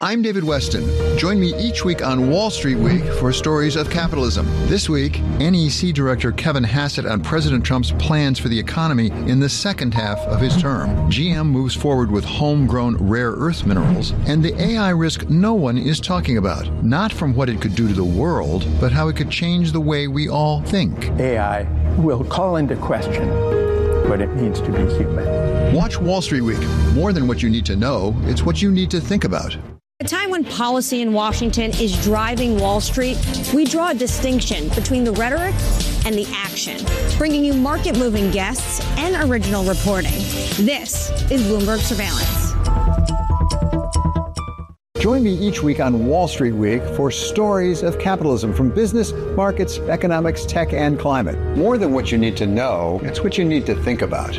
I'm David Weston. Join me each week on Wall Street Week for stories of capitalism. This week, NEC Director Kevin Hassett on President Trump's plans for the economy in the second half of his term. GM moves forward with homegrown rare earth minerals, and the AI risk no one is talking about. Not from what it could do to the world, but how it could change the way we all think. AI will call into question what it means to be human. Watch Wall Street Week. More than what you need to know, it's what you need to think about. At a time when policy in Washington is driving Wall Street, we draw a distinction between the rhetoric and the action, bringing you market-moving guests and original reporting. This is Bloomberg Surveillance. Join me each week on Wall Street Week for stories of capitalism from business, markets, economics, tech, and climate. More than what you need to know, it's what you need to think about.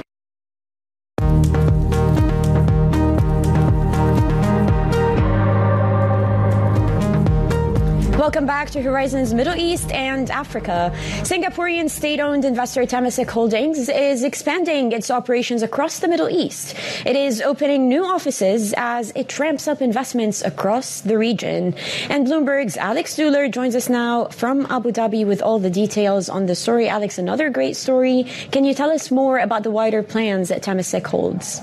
Welcome back to Horizons Middle East and Africa. Singaporean state-owned investor Temasek Holdings is expanding its operations across the Middle East. It is opening new offices as it ramps up investments across the region. And Bloomberg's Alex Duller joins us now from Abu Dhabi with all the details on the story. Alex, another great story. Can you tell us more about the wider plans that Temasek holds?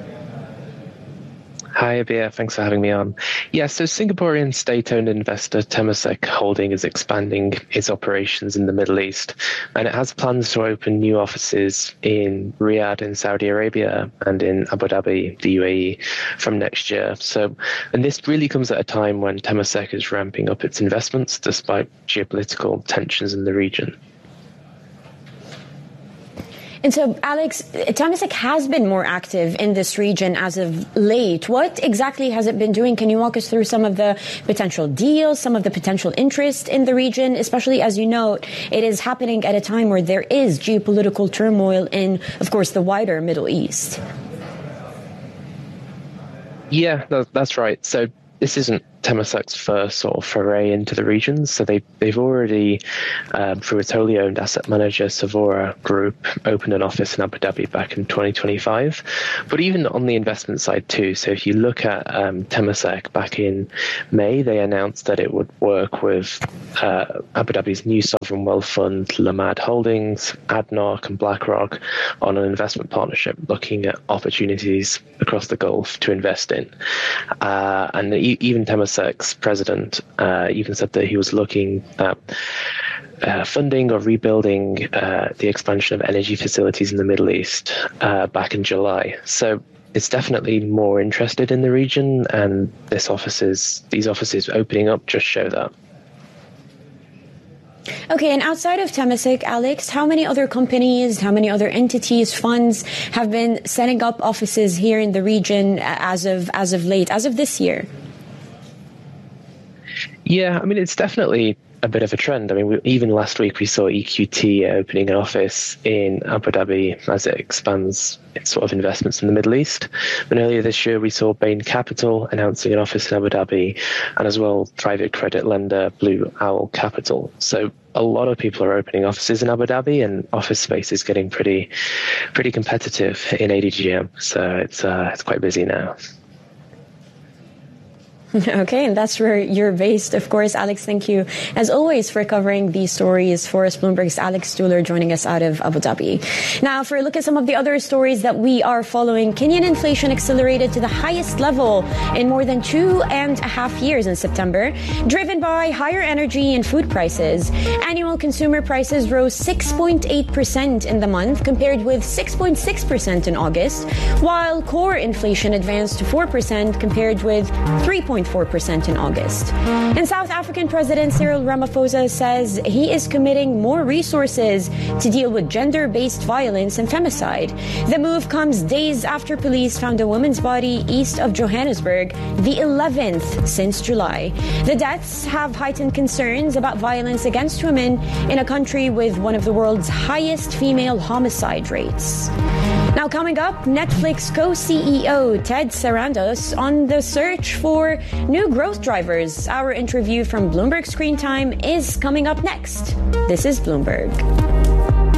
Hi, Abia. Thanks for having me on. Yeah, so Singaporean state-owned investor Temasek Holding is expanding its operations in the Middle East, and it has plans to open new offices in Riyadh in Saudi Arabia and in Abu Dhabi, the UAE, from next year. And this really comes at a time when Temasek is ramping up its investments despite geopolitical tensions in the region. And so, Alex, Temasek has been more active in this region as of late. What exactly has it been doing? Can you walk us through some of the potential deals, some of the potential interest in the region, especially as you note, it is happening at a time where there is geopolitical turmoil in, of course, the wider Middle East? Yeah, that's right. So this isn't Temasek's first sort of foray into the region. So they've already, through its wholly owned asset manager, Savora Group, opened an office in Abu Dhabi back in 2025. But even on the investment side too, so if you look at Temasek back in May, they announced that it would work with Abu Dhabi's new sovereign wealth fund, Lamad Holdings, ADNOC and BlackRock on an investment partnership looking at opportunities across the Gulf to invest in. And even Temasek's president even said that he was looking at funding or rebuilding the expansion of energy facilities in the Middle East back in July. So it's definitely more interested in the region, and these offices opening up just show that. Okay, and outside of Temasek, Alex, how many other companies, how many other entities, funds have been setting up offices here in the region as of late, as of this year? Yeah, I mean, it's definitely a bit of a trend. I mean, even last week we saw EQT opening an office in Abu Dhabi as it expands its sort of investments in the Middle East. And earlier this year we saw Bain Capital announcing an office in Abu Dhabi, and as well private credit lender Blue Owl Capital. So a lot of people are opening offices in Abu Dhabi, and office space is getting pretty competitive in ADGM. So it's quite busy now. Okay, and that's where you're based, of course. Alex, thank you, as always, for covering these stories for us. Bloomberg's Alex Duller joining us out of Abu Dhabi. Now, for a look at some of the other stories that we are following, Kenyan inflation accelerated to the highest level in more than 2.5 years in September, driven by higher energy and food prices. Annual consumer prices rose 6.8% in the month, compared with 6.6% in August, while core inflation advanced to 4%, compared with 3.4% in August. And South African President Cyril Ramaphosa says he is committing more resources to deal with gender-based violence and femicide. The move comes days after police found a woman's body east of Johannesburg, the 11th since July. The deaths have heightened concerns about violence against women in a country with one of the world's highest female homicide rates. Now, coming up, Netflix co-CEO Ted Sarandos on the search for new growth drivers. Our interview from Bloomberg Screen Time is coming up next. This is Bloomberg.